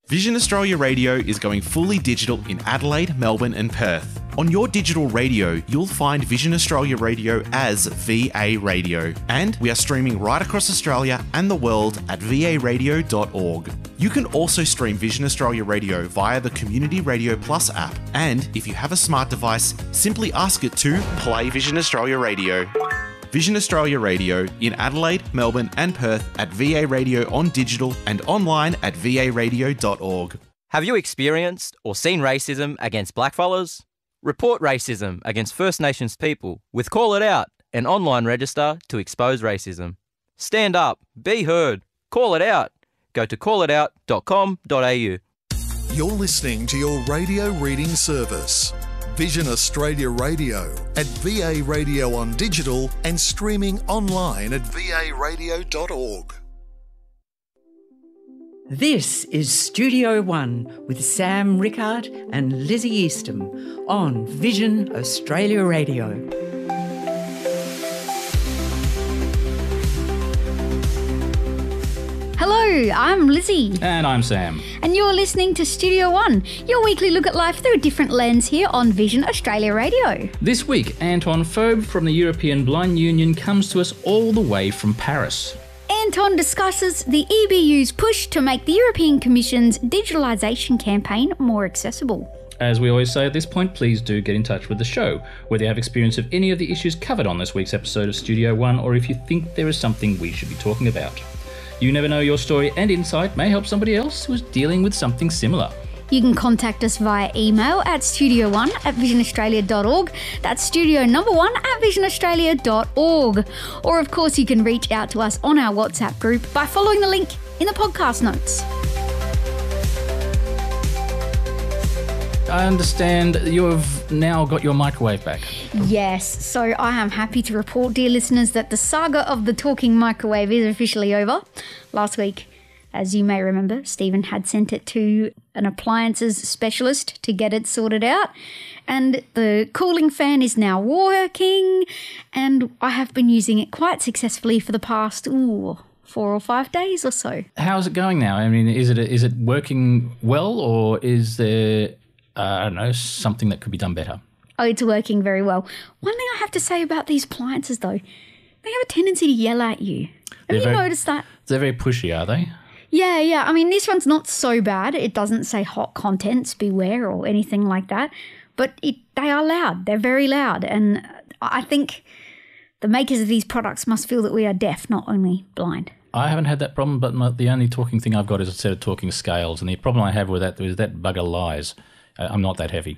Vision Australia Radio is going fully digital in Adelaide, Melbourne and Perth. On your digital radio, you'll find Vision Australia Radio as VA Radio. And we are streaming right across Australia and the world at varadio.org. You can also stream Vision Australia Radio via the Community Radio Plus app. And if you have a smart device, simply ask it to play Vision Australia Radio. Vision Australia Radio in Adelaide, Melbourne and Perth at VA Radio on digital and online at varadio.org. Have you experienced or seen racism against blackfellas? Report racism against First Nations people with Call It Out, an online register to expose racism. Stand up, be heard, call it out. Go to callitout.com.au. You're listening to your radio reading service. Vision Australia Radio at VA Radio on digital and streaming online at varadio.org. This is Studio One with Sam Rickard and Lizzie Eastham on Vision Australia Radio. Hello, I'm Lizzie. And I'm Sam. And you're listening to Studio One, your weekly look at life through a different lens here on Vision Australia Radio. This week, Anton Phobe from the European Blind Union comes to us all the way from Paris. Anton discusses the EBU's push to make the European Commission's digitalisation campaign more accessible. As we always say at this point, please do get in touch with the show, whether you have experience of any of the issues covered on this week's episode of Studio One, or if you think there is something we should be talking about. You never know, your story and insight may help somebody else who is dealing with something similar. You can contact us via email at studio1@visionaustralia.org. That's studio1@visionaustralia.org. Or of course you can reach out to us on our WhatsApp group by following the link in the podcast notes. I understand you've now got your microwave back. Yes, so I am happy to report, dear listeners, that the saga of the talking microwave is officially over. Last week, as you may remember, Stephen had sent it to an appliances specialist to get it sorted out, and the cooling fan is now working, and I have been using it quite successfully for the past 4 or 5 days or so. How's it going now? I mean, is it working well, or is there I don't know, something that could be done better? Oh, it's working very well. One thing I have to say about these appliances, though, they have a tendency to yell at you. Have you noticed that? They're very pushy, are they? Yeah. I mean, this one's not so bad. It doesn't say hot contents, beware, or anything like that. But they are loud. They're very loud. And I think the makers of these products must feel that we are deaf, not only blind. I haven't had that problem, but the only talking thing I've got is a set of talking scales. And the problem I have with that is that bugger lies. I'm not that heavy.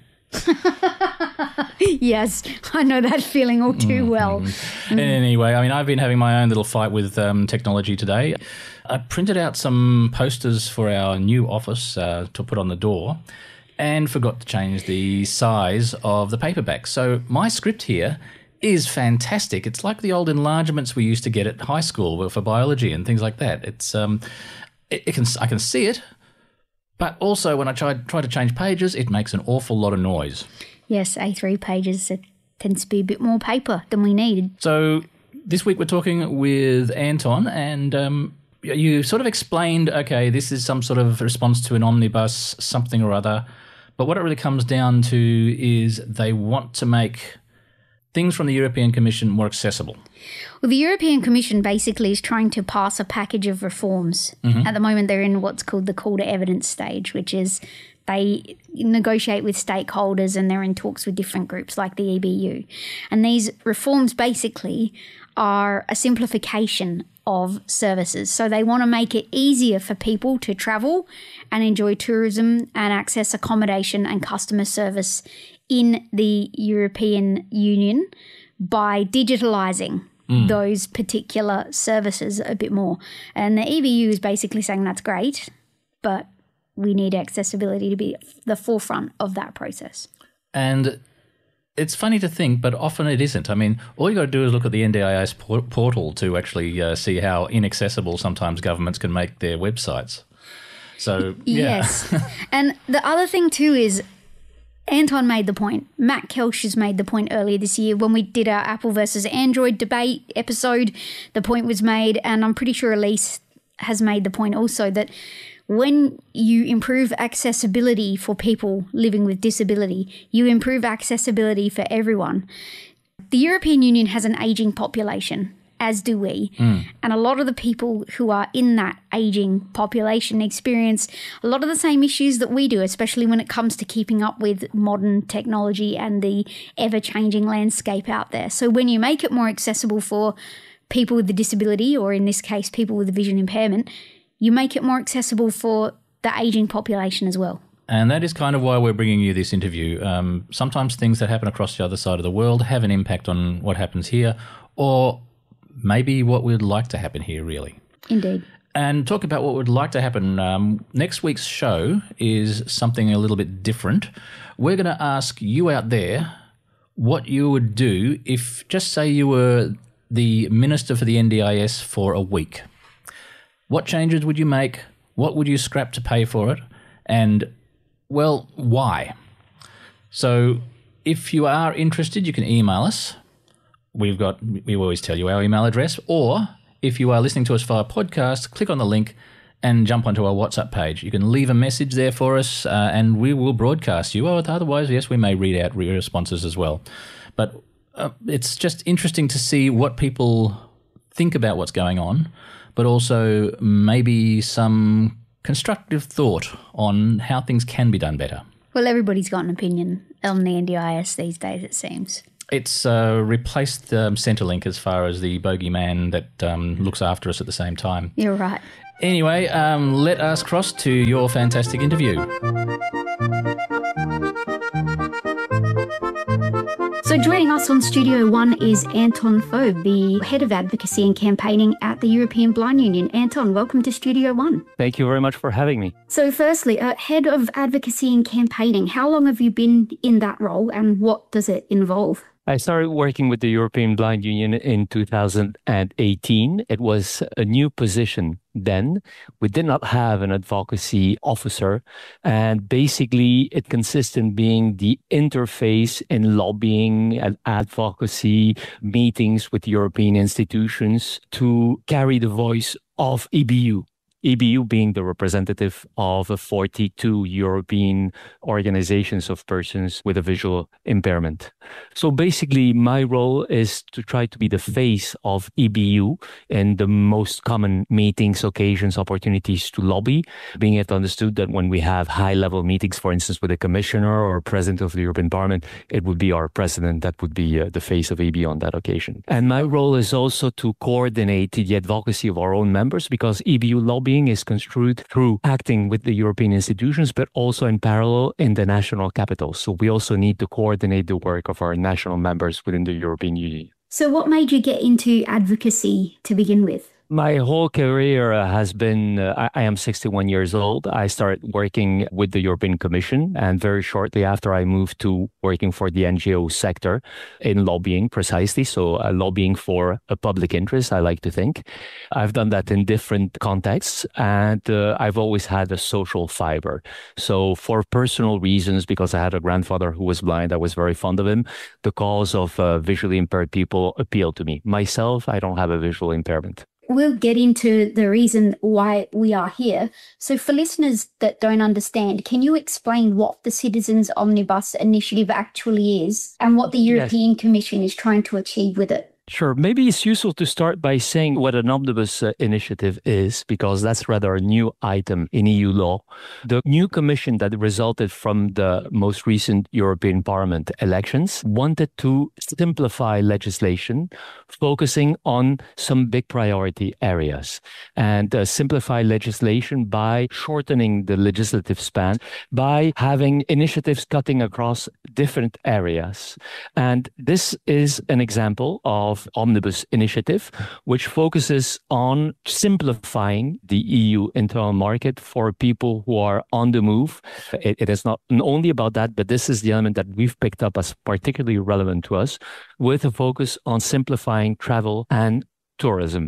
Yes, I know that feeling all too well. Anyway, I mean, I've been having my own little fight with technology today. I printed out some posters for our new office to put on the door and forgot to change the size of the paperback. So my script here is fantastic. It's like the old enlargements we used to get at high school for biology and things like that. It's I can see it. But also, when I try to change pages, it makes an awful lot of noise. Yes, A3 pages, it tends to be a bit more paper than we need. So this week we're talking with Anton, and you sort of explained, okay, this is some sort of response to an omnibus, something or other. But what it really comes down to is they want to make things from the European Commission more accessible. Well, the European Commission basically is trying to pass a package of reforms. At the moment, they're in what's called the call to evidence stage, which is they negotiate with stakeholders and they're in talks with different groups like the EBU. And these reforms basically are a simplification of services. So they want to make it easier for people to travel and enjoy tourism and access accommodation and customer service in the European Union by digitalising those particular services a bit more. And the EBU is basically saying that's great, but we need accessibility to be the forefront of that process. And it's funny to think, but often it isn't. I mean, all you got to do is look at the NDIS portal to actually see how inaccessible sometimes governments can make their websites. So, yeah. Yes. And the other thing too is Anton made the point. Matt Kelsch has made the point earlier this year when we did our Apple versus Android debate episode. The point was made, and I'm pretty sure Elise has made the point also that when you improve accessibility for people living with disability, you improve accessibility for everyone. The European Union has an ageing population, as do we. And a lot of the people who are in that ageing population experience a lot of the same issues that we do, especially when it comes to keeping up with modern technology and the ever-changing landscape out there. So when you make it more accessible for people with a disability, or in this case, people with a vision impairment, you make it more accessible for the ageing population as well. And that is kind of why we're bringing you this interview. Sometimes things that happen across the other side of the world have an impact on what happens here, or maybe what we'd like to happen here, really. Indeed. And talk about what would like to happen. Next week's show is something a little bit different. We're going to ask you out there what you would do if, just say you were the Minister for the NDIS for a week. What changes would you make? What would you scrap to pay for it? And, well, why? So if you are interested, you can email us. We always tell you our email address. Or if you are listening to us via podcast, click on the link and jump onto our WhatsApp page. You can leave a message there for us and we will broadcast you. Otherwise, yes, we may read out responses as well. But it's just interesting to see what people think about what's going on, but also maybe some constructive thought on how things can be done better. Well, everybody's got an opinion on the NDIS these days, it seems. It's replaced Centrelink as far as the bogeyman that looks after us at the same time. You're right. Anyway, let us cross to your fantastic interview. So joining us on Studio One is Anton Phoebe, the Head of Advocacy and Campaigning at the European Blind Union. Anton, welcome to Studio One. Thank you very much for having me. So firstly, Head of Advocacy and Campaigning, how long have you been in that role and what does it involve? I started working with the European Blind Union in 2018. It was a new position then. We did not have an advocacy officer. And basically, it consists in being the interface in lobbying and advocacy meetings with European institutions to carry the voice of EBU. EBU being the representative of 42 European organizations of persons with a visual impairment. So basically, my role is to try to be the face of EBU in the most common meetings, occasions, opportunities to lobby, being it understood that when we have high-level meetings, for instance, with a commissioner or president of the European Parliament, it would be our president that would be the face of EBU on that occasion. And my role is also to coordinate the advocacy of our own members, because EBU lobbying is construed through acting with the European institutions, but also in parallel in the national capitals. So we also need to coordinate the work of our national members within the European Union. So what made you get into advocacy to begin with? My whole career has been, I am 61 years old. I started working with the European Commission, and very shortly after I moved to working for the NGO sector in lobbying precisely. So lobbying for a public interest, I like to think. I've done that in different contexts, and I've always had a social fiber. So for personal reasons, because I had a grandfather who was blind, I was very fond of him. The cause of visually impaired people appealed to me. Myself, I don't have a visual impairment. We'll get into the reason why we are here. So for listeners that don't understand, can you explain what the Citizens Omnibus Initiative actually is and what the European Commission is trying to achieve with it? Sure. Maybe it's useful to start by saying what an omnibus initiative is, because that's rather a new item in EU law. The new commission that resulted from the most recent European Parliament elections wanted to simplify legislation, focusing on some big priority areas, and simplify legislation by shortening the legislative span, by having initiatives cutting across different areas. And this is an example of Omnibus Initiative, which focuses on simplifying the EU internal market for people who are on the move. It is not only about that, but this is the element that we've picked up as particularly relevant to us, with a focus on simplifying travel and tourism.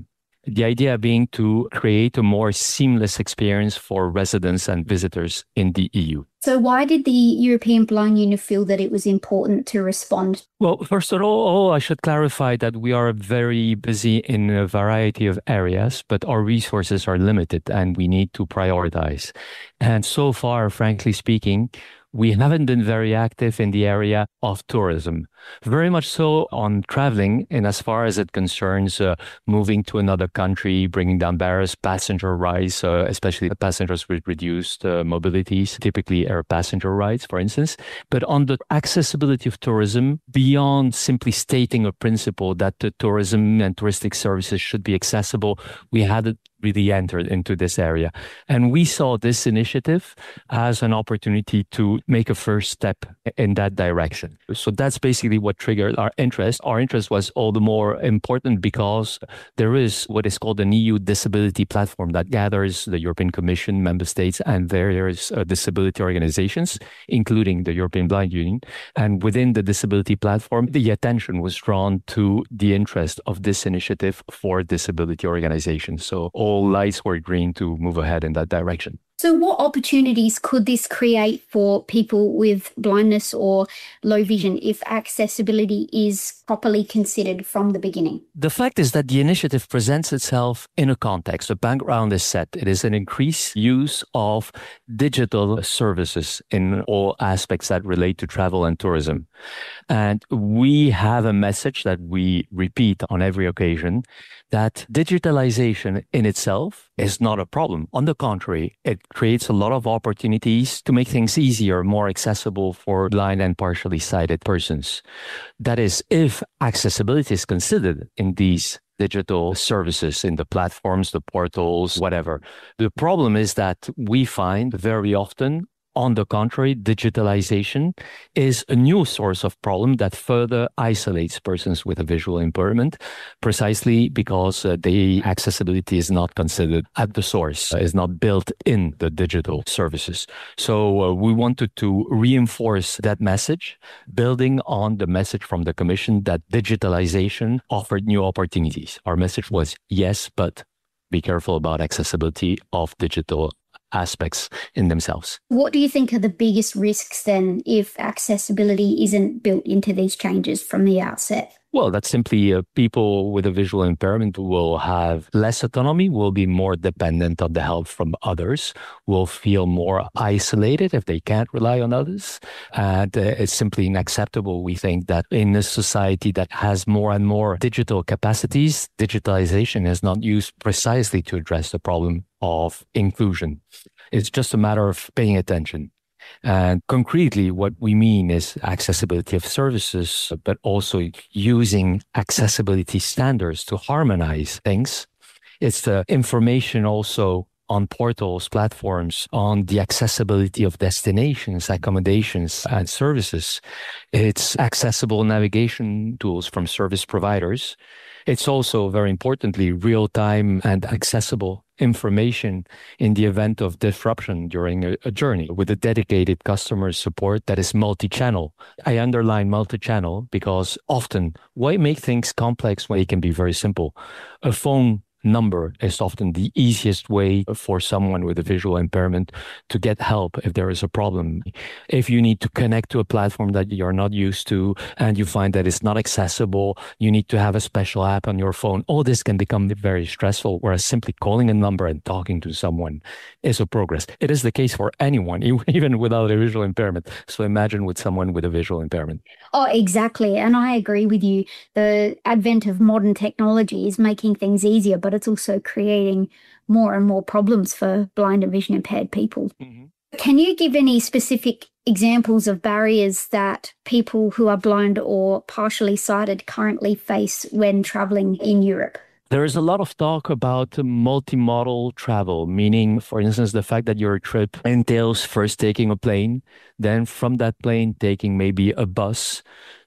The idea being to create a more seamless experience for residents and visitors in the EU. So why did the European Blind Union feel that it was important to respond? Well, first of all, I should clarify that we are very busy in a variety of areas, but our resources are limited and we need to prioritize. And so far, frankly speaking, we haven't been very active in the area of tourism, very much so on traveling in as far as it concerns moving to another country, bringing down barriers, passenger rights, especially passengers with reduced mobilities, typically air passenger rights, for instance. But on the accessibility of tourism, beyond simply stating a principle that the tourism and touristic services should be accessible, we hadn't really entered into this area. And we saw this initiative as an opportunity to make a first step in that direction. So that's basically what triggered our interest. Our interest was all the more important because there is what is called an EU disability platform that gathers the European Commission, member states, and various disability organizations, including the European Blind Union. And within the disability platform, the attention was drawn to the interest of this initiative for disability organizations. So all lights were green to move ahead in that direction. So what opportunities could this create for people with blindness or low vision if accessibility is properly considered from the beginning? The fact is that the initiative presents itself in a context. The background is set. It is an increased use of digital services in all aspects that relate to travel and tourism. And we have a message that we repeat on every occasion, that digitalization in itself is not a problem. On the contrary, it creates a lot of opportunities to make things easier, more accessible for blind and partially sighted persons. That is, if accessibility is considered in these digital services, in the platforms, the portals, whatever. The problem is that we find very often, on the contrary, digitalization is a new source of problem that further isolates persons with a visual impairment, precisely because the accessibility is not considered at the source, is not built in the digital services. So we wanted to reinforce that message, building on the message from the Commission that digitalization offered new opportunities. Our message was, yes, but be careful about accessibility of digital aspects in themselves. What do you think are the biggest risks then if accessibility isn't built into these changes from the outset? Well, that's simply people with a visual impairment will have less autonomy, will be more dependent on the help from others, will feel more isolated if they can't rely on others. And it's simply unacceptable, we think, that in a society that has more and more digital capacities, digitalization is not used precisely to address the problem of inclusion. It's just a matter of paying attention. And concretely, what we mean is accessibility of services, but also using accessibility standards to harmonize things. It's the information also on portals, platforms, on the accessibility of destinations, accommodations, and services. It's accessible navigation tools from service providers. It's also, very importantly, real-time and accessible information in the event of disruption during a journey with a dedicated customer support that is multi-channel. I underline multi-channel because often, why make things complex when they can be very simple? A phone number is often the easiest way for someone with a visual impairment to get help if there is a problem. If you need to connect to a platform that you're not used to and you find that it's not accessible, you need to have a special app on your phone. All this can become very stressful, whereas simply calling a number and talking to someone is a progress. It is the case for anyone, even without a visual impairment. So imagine with someone with a visual impairment. Oh, exactly. And I agree with you. The advent of modern technology is making things easier, but it's also creating more and more problems for blind and vision impaired people. Mm-hmm. Can you give any specific examples of barriers that people who are blind or partially sighted currently face when traveling in Europe? There is a lot of talk about multimodal travel, meaning, for instance, the fact that your trip entails first taking a plane, then from that plane taking maybe a bus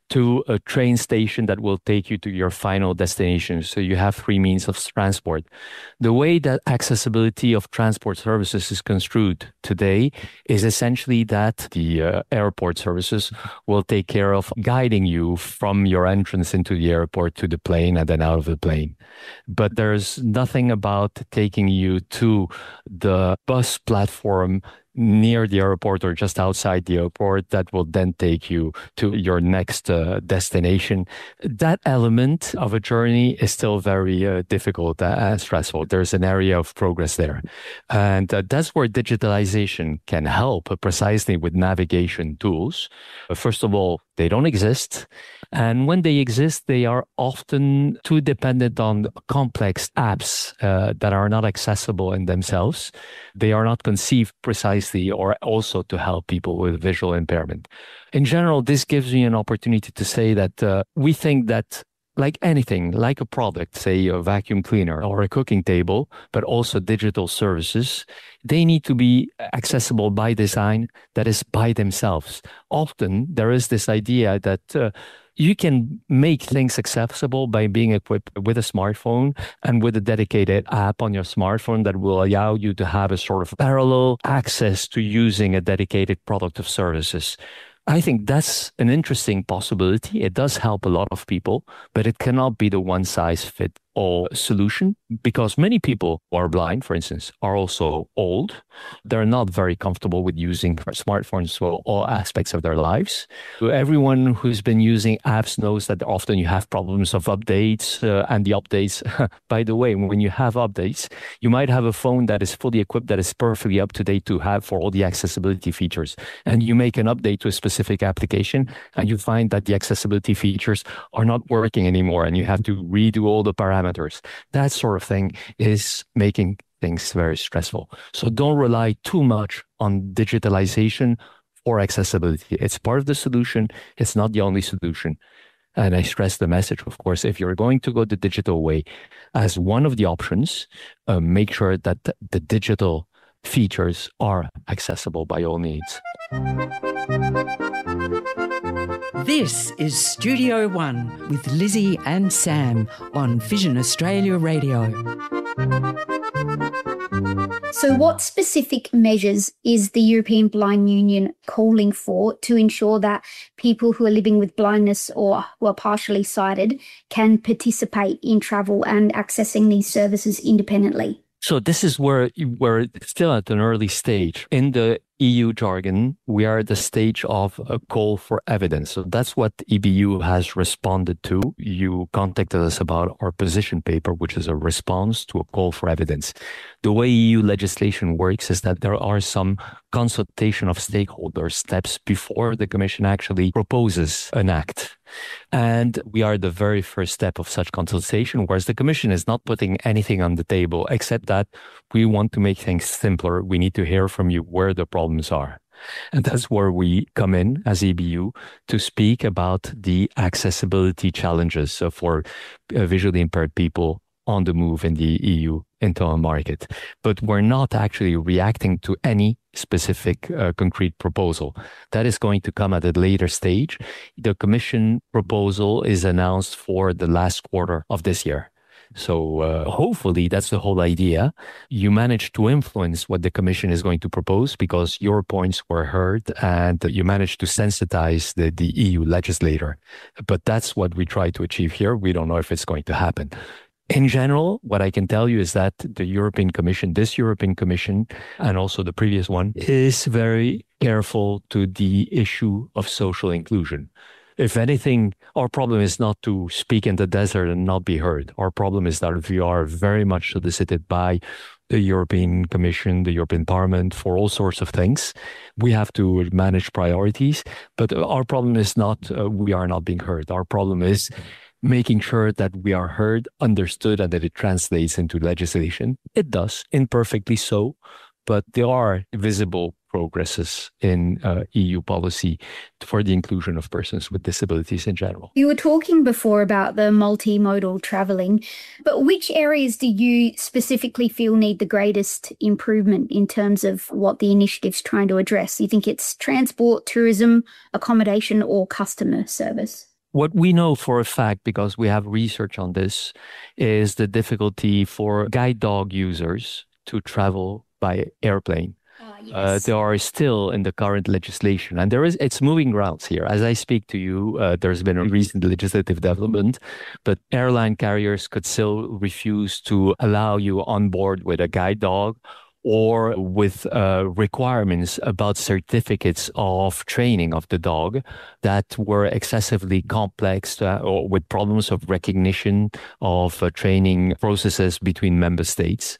to a train station that will take you to your final destination. So you have 3 means of transport. The way that accessibility of transport services is construed today is essentially that the airport services will take care of guiding you from your entrance into the airport to the plane and then out of the plane. But there's nothing about taking you to the bus platform near the airport or just outside the airport that will then take you to your next destination. That element of a journey is still very difficult and stressful. There's an area of progress there. And that's where digitalization can help precisely with navigation tools. First of all, they don't exist. And when they exist, they are often too dependent on complex apps that are not accessible in themselves. They are not conceived precisely or also to help people with visual impairment. In general, this gives me an opportunity to say that we think that like anything, like a product, say a vacuum cleaner or a cooking table, but also digital services, they need to be accessible by design, that is by themselves. Often there is this idea that you can make things accessible by being equipped with a smartphone and with a dedicated app on your smartphone that will allow you to have a sort of parallel access to using a dedicated product of services. I think that's an interesting possibility. It does help a lot of people, but it cannot be the one-size-fits-all solution because many people who are blind, for instance, are also old. They're not very comfortable with using smartphones for all aspects of their lives. Everyone who's been using apps knows that often you have problems of updates and the updates. By the way, when you have updates, you might have a phone that is fully equipped, that is perfectly up to date to have for all the accessibility features. And you make an update to a specific application and you find that the accessibility features are not working anymore and you have to redo all the parameters. That sort of thing is making things very stressful. So don't rely too much on digitalization for accessibility. It's part of the solution. It's not the only solution. And I stress the message, of course, if you're going to go the digital way as one of the options, make sure that the digital features are accessible by all means. This is Studio One with Lizzie and Sam on Vision Australia Radio. So what specific measures is the European Blind Union calling for to ensure that people who are living with blindness or who are partially sighted can participate in travel and accessing these services independently? So this is where we're still at an early stage. In the EU jargon, we are at the stage of a call for evidence. So that's what EBU has responded to. You contacted us about our position paper, which is a response to a call for evidence. The way EU legislation works is that there are some consultation of stakeholder steps before the Commission actually proposes an act. And we are the very first step of such consultation, whereas the Commission is not putting anything on the table, except that we want to make things simpler. We need to hear from you where the problems are. And that's where we come in as EBU to speak about the accessibility challenges for visually impaired people on the move in the EU internal market. But we're not actually reacting to any specific concrete proposal. That is going to come at a later stage. The Commission proposal is announced for the last quarter of this year. So hopefully that's the whole idea. You manage to influence what the Commission is going to propose because your points were heard and you managed to sensitize the EU legislator. But that's what we try to achieve here. We don't know if it's going to happen. In general, what I can tell you is that the European Commission, this European Commission, and also the previous one, is very careful to the issue of social inclusion. If anything, our problem is not to speak in the desert and not be heard. Our problem is that we are very much solicited by the European Commission, the European Parliament for all sorts of things. We have to manage priorities, but our problem is not we are not being heard. Our problem is making sure that we are heard, understood, and that it translates into legislation. It does, imperfectly so, but there are visible progresses in EU policy for the inclusion of persons with disabilities in general. You were talking before about the multimodal travelling, but which areas do you specifically feel need the greatest improvement in terms of what the initiative's trying to address? You think it's transport, tourism, accommodation, or customer service? What we know for a fact, because we have research on this, is the difficulty for guide dog users to travel by airplane. Yes. There are still in the current legislation, and it's moving grounds here. As I speak to you, there's been a recent legislative development, but airline carriers could still refuse to allow you on board with a guide dog or with requirements about certificates of training of the dog that were excessively complex or with problems of recognition of training processes between member states.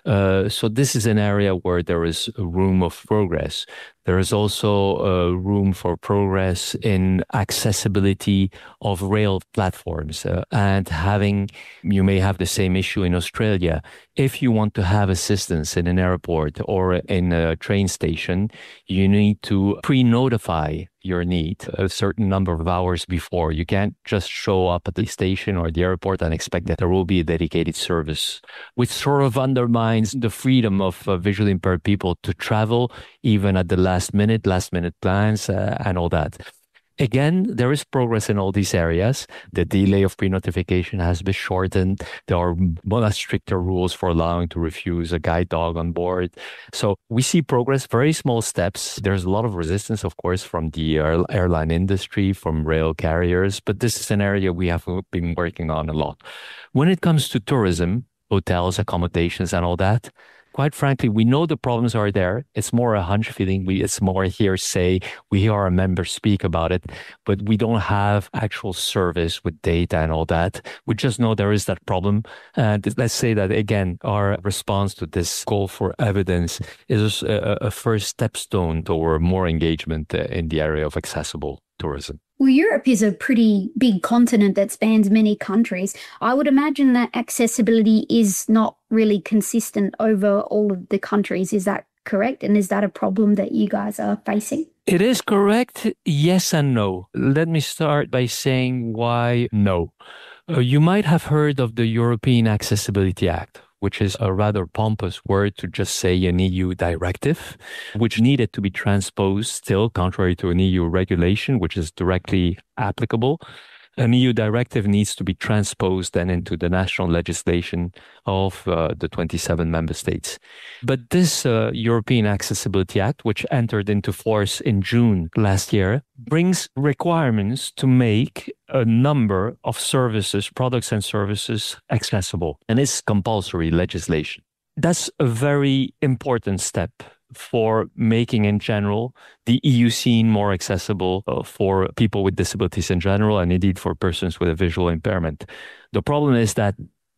So this is an area where there is room of progress. There is also room for progress in accessibility of rail platforms and you may have the same issue in Australia. If you want to have assistance in an airport or in a train station, you need to pre-notify your need a certain number of hours before. You can't just show up at the station or the airport and expect that there will be a dedicated service, which sort of undermines the freedom of visually impaired people to travel even at the last minute plans and all that. Again, there is progress in all these areas. The delay of pre-notification has been shortened. There are much stricter rules for allowing to refuse a guide dog on board. So we see progress, very small steps. There's a lot of resistance, of course, from the airline industry, from rail carriers, but this is an area we have been working on a lot. When it comes to tourism, hotels, accommodations, and all that, quite frankly, we know the problems are there. It's more a hunch feeling. It's more hearsay. We hear our members speak about it, but we don't have actual service with data and all that. We just know there is that problem. And let's say that, again, our response to this call for evidence is a first stepstone toward more engagement in the area of accessible tourism. Well, Europe is a pretty big continent that spans many countries. I would imagine that accessibility is not really consistent over all of the countries. Is that correct? And is that a problem that you guys are facing? It is correct. Yes and no. Let me start by saying why no. You might have heard of the European Accessibility Act, which is a rather pompous word to just say an EU directive, which needed to be transposed still, contrary to an EU regulation, which is directly applicable. An EU directive needs to be transposed then into the national legislation of the 27 member states. But this European Accessibility Act, which entered into force in June last year, brings requirements to make a number of services, products and services accessible, and it's compulsory legislation. That's a very important step for making in general the EU scene more accessible for people with disabilities in general and indeed for persons with a visual impairment. The problem is that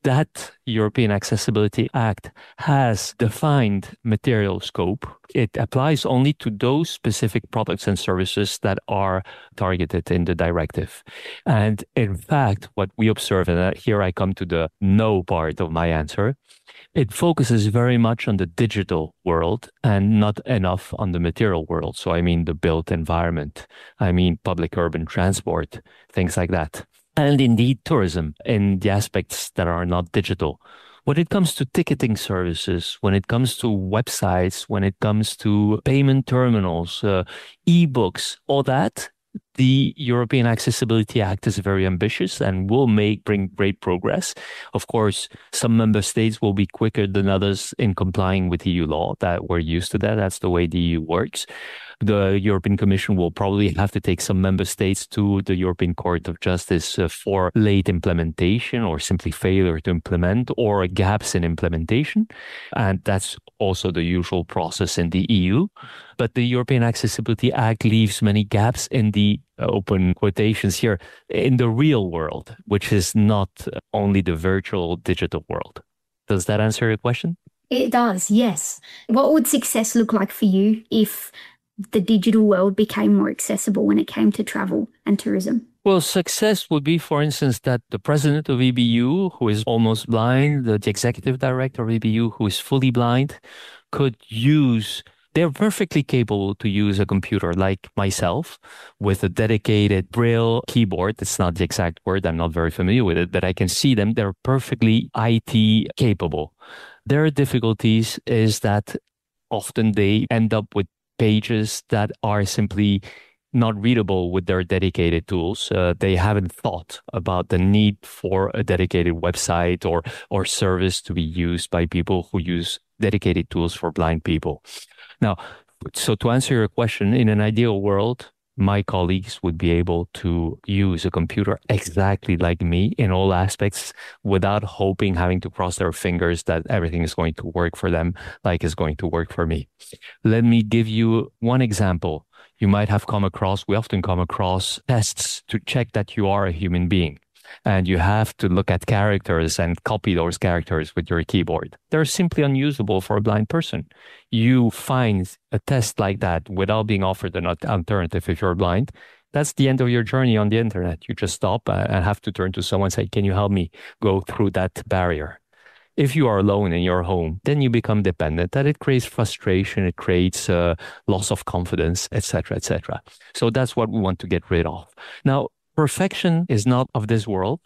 European Accessibility Act has defined material scope. It applies only to those specific products and services that are targeted in the directive. And in fact, what we observe, and here I come to the no part of my answer, it focuses very much on the digital world and not enough on the material world. So I mean the built environment, I mean public urban transport, things like that. And indeed tourism in the aspects that are not digital. When it comes to ticketing services, when it comes to websites, when it comes to payment terminals, e-books, all that, the European Accessibility Act is very ambitious and will bring great progress. Of course, some member states will be quicker than others in complying with EU law. That we're used to that. That's the way the EU works. The European Commission will probably have to take some member states to the European Court of Justice for late implementation or simply failure to implement or gaps in implementation. And that's also the usual process in the EU. But the European Accessibility Act leaves many gaps in the open quotations here in the real world, which is not only the virtual digital world. Does that answer your question? It does, yes. What would success look like for you if the digital world became more accessible when it came to travel and tourism? Well, success would be, for instance, that the president of EBU, who is almost blind, the executive director of EBU, who is fully blind, could they're perfectly capable to use a computer like myself with a dedicated Braille keyboard. It's not the exact word. I'm not very familiar with it, but I can see them. They're perfectly IT capable. Their difficulties is that often they end up with pages that are simply not readable with their dedicated tools. They haven't thought about the need for a dedicated website or service to be used by people who use dedicated tools for blind people. Now, so to answer your question, in an ideal world, my colleagues would be able to use a computer exactly like me in all aspects without having to cross their fingers that everything is going to work for them like it's going to work for me. Let me give you one example. We often come across tests to check that you are a human being. And you have to look at characters and copy those characters with your keyboard. They're simply unusable for a blind person. You find a test like that without being offered an alternative if you're blind. That's the end of your journey on the internet. You just stop and have to turn to someone and say, can you help me go through that barrier? If you are alone in your home, then you become dependent. That it creates frustration, it creates loss of confidence, etc., etc. So that's what we want to get rid of. Now, perfection is not of this world.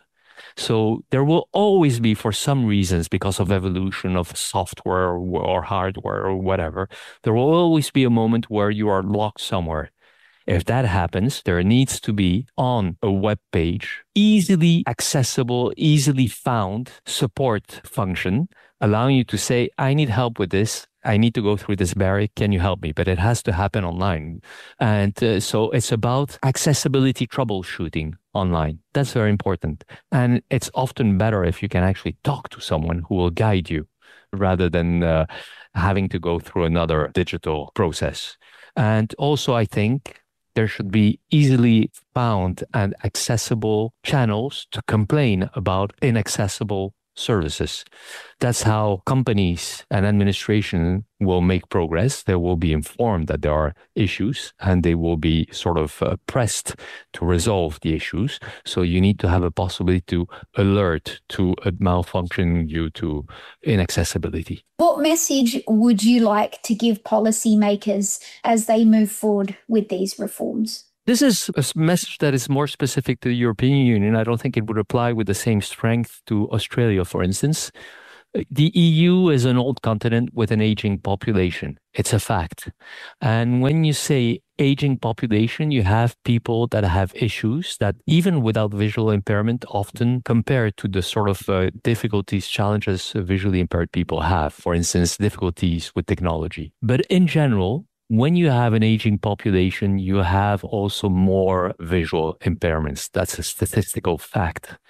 So there will always be, for some reasons, because of evolution of software or hardware or whatever, there will always be a moment where you are locked somewhere. If that happens, there needs to be on a web page, easily accessible, easily found support function, allowing you to say, I need help with this. I need to go through this barrier. Can you help me? But it has to happen online. And so it's about accessibility troubleshooting online. That's very important. And it's often better if you can actually talk to someone who will guide you rather than having to go through another digital process. And also, I think there should be easily found and accessible channels to complain about inaccessible services. That's how companies and administration will make progress. They will be informed that there are issues and they will be sort of pressed to resolve the issues. So you need to have a possibility to alert to a malfunction due to inaccessibility. What message would you like to give policymakers as they move forward with these reforms? This is a message that is more specific to the European Union. I don't think it would apply with the same strength to Australia, for instance. The EU is an old continent with an aging population. It's a fact. And when you say aging population, you have people that have issues that even without visual impairment, often compared to the sort of difficulties, challenges visually impaired people have. For instance, difficulties with technology. But in general, when you have an aging population, you have also more visual impairments. That's a statistical fact.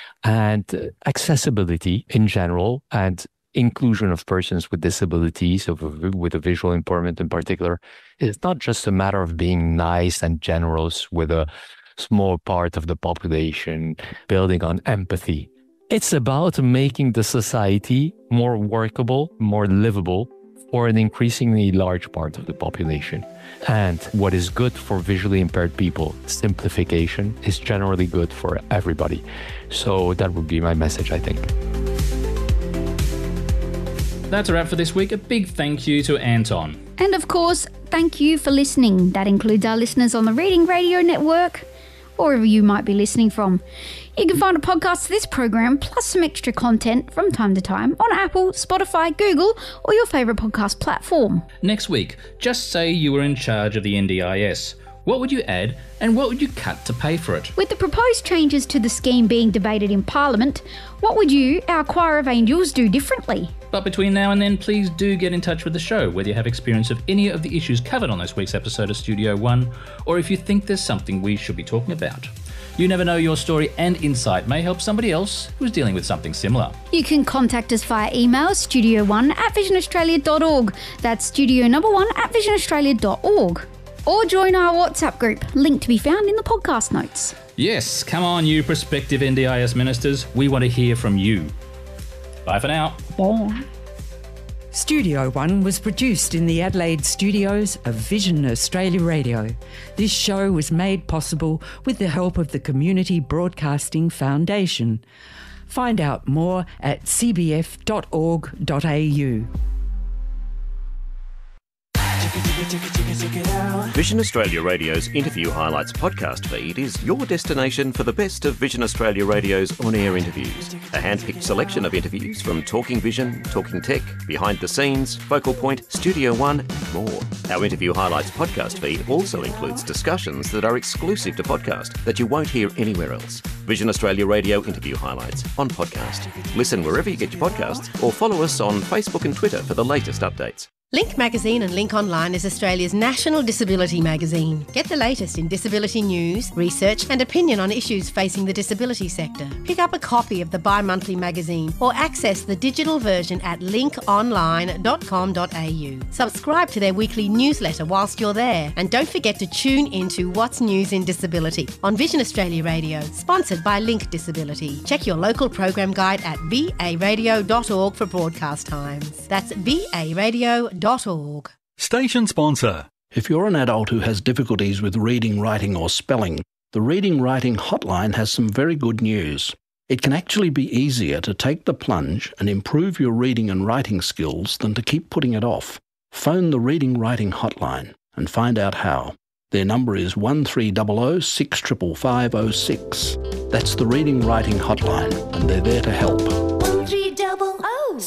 And accessibility in general and inclusion of persons with disabilities, with a visual impairment in particular, is not just a matter of being nice and generous with a small part of the population, building on empathy. It's about making the society more workable, more livable, for an increasingly large part of the population. And what is good for visually impaired people, simplification, is generally good for everybody. So that would be my message, I think. That's a wrap for this week. A big thank you to Anton. And of course, thank you for listening. That includes our listeners on the Reading Radio Network, or wherever you might be listening from. You can find a podcast of this program plus some extra content from time to time on Apple, Spotify, Google, or your favourite podcast platform. Next week, just say you were in charge of the NDIS. What would you add and what would you cut to pay for it? With the proposed changes to the scheme being debated in Parliament, what would you, our choir of angels, do differently? But between now and then, please do get in touch with the show, whether you have experience of any of the issues covered on this week's episode of Studio One, or if you think there's something we should be talking about. You never know, your story and insight may help somebody else who's dealing with something similar. You can contact us via email, studio1@visionaustralia.org. That's studio1@visionaustralia.org. Or join our WhatsApp group, link to be found in the podcast notes. Yes, come on, you prospective NDIS ministers. We want to hear from you. Bye for now. Bye. Studio One was produced in the Adelaide studios of Vision Australia Radio. This show was made possible with the help of the Community Broadcasting Foundation. Find out more at cbf.org.au. Vision Australia Radio's Interview Highlights podcast feed is your destination for the best of Vision Australia Radio's on-air interviews. A hand-picked selection of interviews from Talking Vision, Talking Tech, Behind the Scenes, Focal Point, Studio One, and more. Our Interview Highlights podcast feed also includes discussions that are exclusive to podcast that you won't hear anywhere else. Vision Australia Radio Interview Highlights on podcast. Listen wherever you get your podcasts or follow us on Facebook and Twitter for the latest updates. Link Magazine and Link Online is Australia's national disability magazine. Get the latest in disability news, research and opinion on issues facing the disability sector. Pick up a copy of the bi-monthly magazine or access the digital version at linkonline.com.au. Subscribe to their weekly newsletter whilst you're there, and don't forget to tune into What's News in Disability on Vision Australia Radio, sponsored by Link Disability. Check your local program guide at varadio.org for broadcast times. That's varadio.org. Station sponsor. If you're an adult who has difficulties with reading, writing or spelling, the Reading Writing Hotline has some very good news. It can actually be easier to take the plunge and improve your reading and writing skills than to keep putting it off. Phone the Reading Writing Hotline and find out how. Their number is 1300 65506. That's the Reading Writing Hotline, and they're there to help. 1300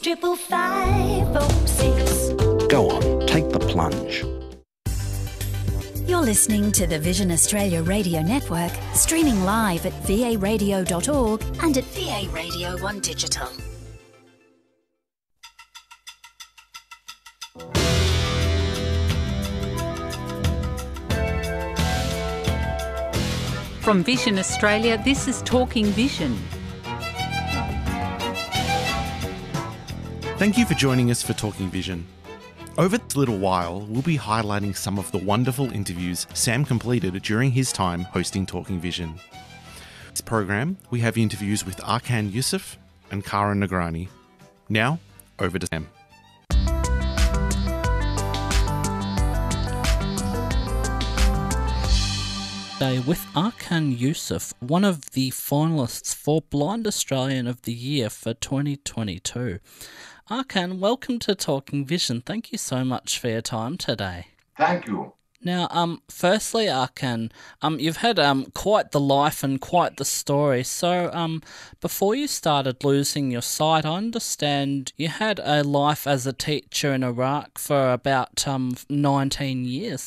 65506. Go on, take the plunge. You're listening to the Vision Australia Radio Network, streaming live at varadio.org and at VA Radio 1 Digital. From Vision Australia, this is Talking Vision. Thank you for joining us for Talking Vision. Over this little while, we'll be highlighting some of the wonderful interviews Sam completed during his time hosting Talking Vision. In this program, we have interviews with Arkan Youssef and Karen Nagrani. Now, over to Sam. Today with Arkan Youssef, one of the finalists for Blind Australian of the Year for 2022. Arkan, welcome to Talking Vision. Thank you so much for your time today. Thank you. Now, firstly, Arkan, you've had quite the life and quite the story. So, before you started losing your sight, I understand you had a life as a teacher in Iraq for about 19 years.